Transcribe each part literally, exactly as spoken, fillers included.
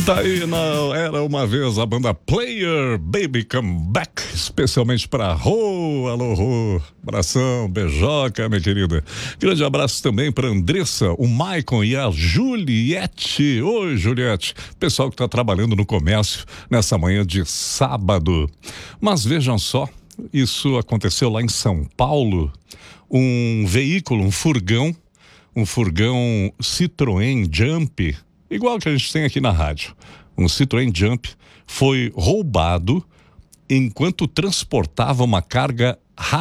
Daí não, era uma vez a banda Player Baby Come Back, especialmente para Rô, alô Rô, abração, beijoca, minha querida. Grande abraço também para Andressa, o Maicon e a Juliette. Oi, Juliette, pessoal que está trabalhando no comércio nessa manhã de sábado. Mas vejam só, isso aconteceu lá em São Paulo. Um veículo, um furgão, um furgão Citroën Jump, igual que a gente tem aqui na rádio. Um Citroën Jump foi roubado enquanto transportava uma carga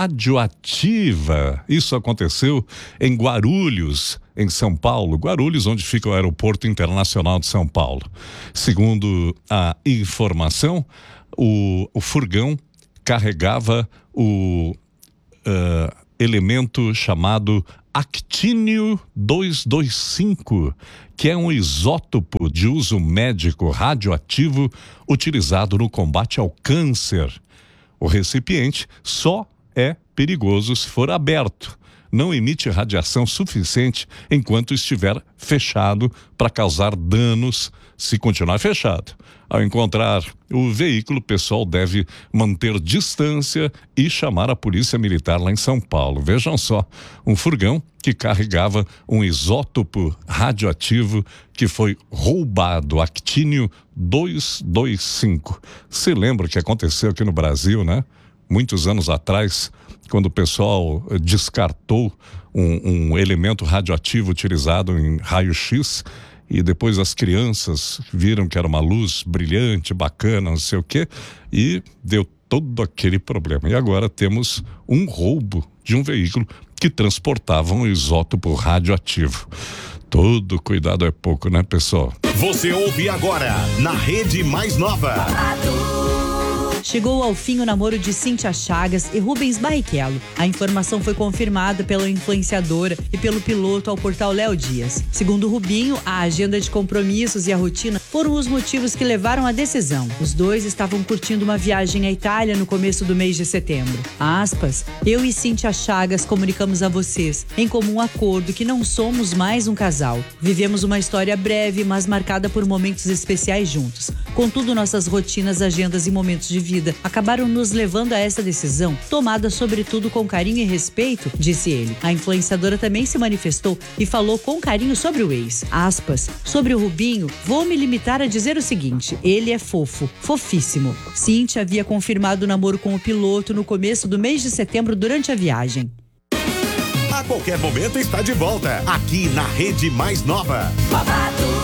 radioativa. Isso aconteceu em Guarulhos, em São Paulo. Guarulhos, onde fica o Aeroporto Internacional de São Paulo. Segundo a informação, o, o furgão carregava o uh, elemento chamado actínio duzentos e vinte e cinco, que é um isótopo de uso médico radioativo utilizado no combate ao câncer. O recipiente só é perigoso se for aberto. Não emite radiação suficiente enquanto estiver fechado para causar danos se continuar fechado. Ao encontrar o veículo, o pessoal deve manter distância e chamar a polícia militar lá em São Paulo. Vejam só, um furgão que carregava um isótopo radioativo que foi roubado, actínio duzentos e vinte e cinco. Você lembra o que aconteceu aqui no Brasil, né? Muitos anos atrás, quando o pessoal descartou um, um elemento radioativo utilizado em raio-x, e depois as crianças viram que era uma luz brilhante, bacana, não sei o quê, e deu todo aquele problema. E agora temos um roubo de um veículo que transportava um isótopo radioativo. Todo cuidado é pouco, né, pessoal? Você ouve agora na Rede Mais Nova. Chegou ao fim o namoro de Cíntia Chagas e Rubens Barrichello. A informação foi confirmada pela influenciadora e pelo piloto ao portal Léo Dias. Segundo Rubinho, a agenda de compromissos e a rotina foram os motivos que levaram à decisão. Os dois estavam curtindo uma viagem à Itália no começo do mês de setembro. Aspas, eu e Cíntia Chagas comunicamos a vocês, em comum acordo, que não somos mais um casal. Vivemos uma história breve, mas marcada por momentos especiais juntos. Contudo, nossas rotinas, agendas e momentos de vida acabaram nos levando a essa decisão, tomada sobretudo com carinho e respeito, disse ele. A influenciadora também se manifestou e falou com carinho sobre o ex. Aspas, sobre o Rubinho, vou me limitar a dizer o seguinte, ele é fofo, fofíssimo. Cíntia havia confirmado o namoro com o piloto no começo do mês de setembro durante a viagem. A qualquer momento está de volta, aqui na Rede Mais Nova. Babado.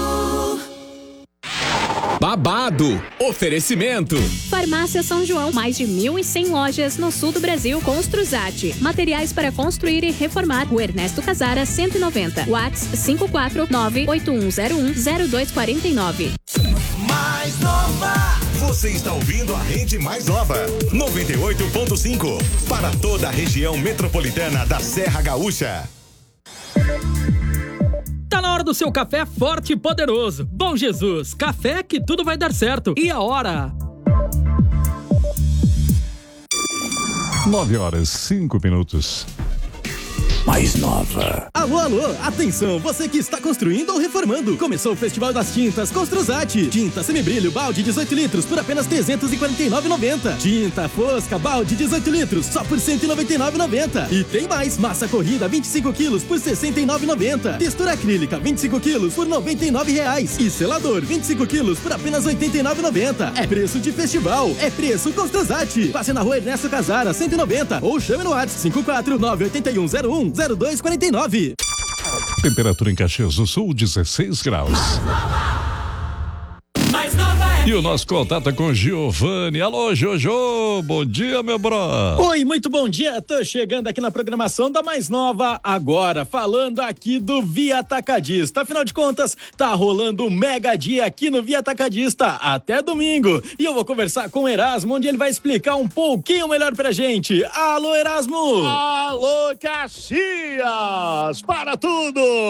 Babado. Oferecimento. Farmácia São João, mais de mil e cem lojas no sul do Brasil. Construzate. Materiais para construir e reformar. O Ernesto Casara, cento e noventa. WhatsApp cinco quatro nove oito um zero um zero dois quatro nove. Mais Nova. Você está ouvindo a Rede Mais Nova. noventa e oito ponto cinco. Para toda a região metropolitana da Serra Gaúcha. Tá na hora do seu café forte e poderoso. Bom Jesus, café que tudo vai dar certo. E a hora? Nove horas, cinco minutos. Mais Nova. Alô, alô, atenção, você que está construindo ou reformando. Começou o Festival das Tintas Construzate. Tinta semibrilho, balde dezoito litros por apenas trezentos e quarenta e nove reais e noventa centavos. Tinta fosca, balde dezoito litros só por cento e noventa e nove reais e noventa centavos. E tem mais, massa corrida vinte e cinco quilos por sessenta e nove reais e noventa centavos. Textura acrílica vinte e cinco quilos por noventa e nove reais. E selador vinte e cinco quilos por apenas oitenta e nove reais e noventa centavos. É preço de festival, é preço Construzate. Passe na rua Ernesto Casara, cento e noventa ou chame no WhatsApp cinco quatro nove oito um zero um zero dois quatro nove. Temperatura em Caxias do Sul, dezesseis graus. Mais Nova. E o nosso contato é com o Giovanni. Alô, Jojo, bom dia, meu bro. Oi, muito bom dia. Tô chegando aqui na programação da Mais Nova agora, falando aqui do Via Atacadista. Afinal de contas, tá rolando um mega dia aqui no Via Atacadista até domingo. E eu vou conversar com o Erasmo, onde ele vai explicar um pouquinho melhor pra gente. Alô, Erasmo! Alô, Caxias! Para tudo!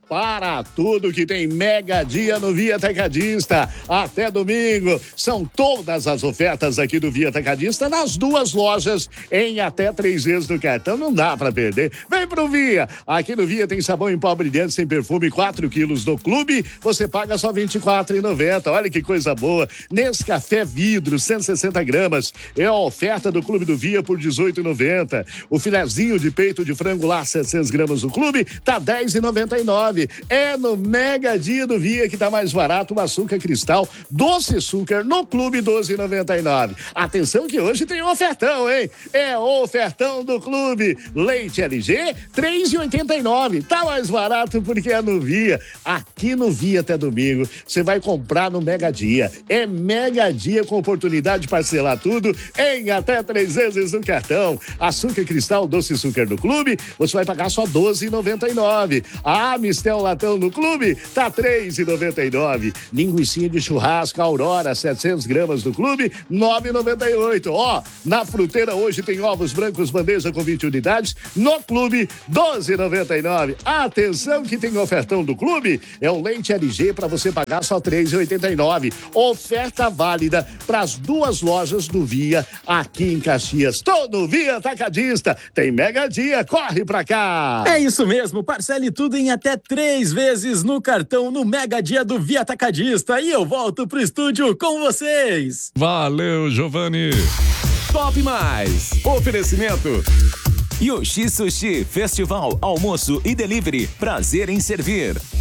para tudo que tem mega dia no Via Atacadista. Até domingo, são todas as ofertas aqui do Via Atacadista nas duas lojas, em até três vezes no cartão, não dá pra perder. Vem pro Via, aqui no Via tem sabão em pó brilhante sem perfume, quatro quilos do clube, você paga só vinte e quatro reais e noventa centavos. Olha que coisa boa. Nescafé vidro, cento e sessenta gramas, é a oferta do Clube do Via por dezoito reais e noventa centavos. O filezinho de peito de frango lá, setecentas gramas do clube, tá dez reais e noventa e nove centavos. É no mega dia do Via que tá mais barato o açúcar cristal, doce açúcar no clube, doze reais e noventa e nove centavos. Atenção que hoje tem um ofertão, hein? É o ofertão do clube. Leite L G, três reais e oitenta e nove centavos. Tá mais barato porque é no Via. Aqui no Via até domingo, você vai comprar no Mega Dia. É Mega Dia com oportunidade de parcelar tudo em até três vezes no cartão. Açúcar cristal, doce açúcar no clube, você vai pagar só doze reais e noventa e nove centavos. A Mistel Latão no clube tá três reais e noventa e nove centavos. Linguicinha de churrasco Aurora, setecentas gramas do clube, nove reais e noventa e oito centavos. Ó, na fruteira hoje tem ovos brancos bandeja com vinte unidades, no clube, doze reais e noventa e nove centavos. Atenção que tem ofertão do clube, é o leite L G para você pagar só três reais e oitenta e nove centavos. Oferta válida para as duas lojas do Via aqui em Caxias. Todo Via Atacadista tem mega dia, corre pra cá. É isso mesmo, parcele tudo em até três vezes no cartão no Mega Dia do Via Atacadista. E eu volto pro estúdio com vocês. Valeu, Giovanni. Top Mais. Oferecimento Yoshi Sushi, Festival, Almoço e Delivery. Prazer em servir.